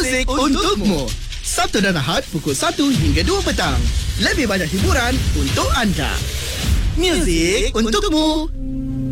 Muzik untukmu. Sabtu dan Ahad pukul 1 hingga 2 petang. Lebih banyak hiburan untuk anda. Muzik untukmu.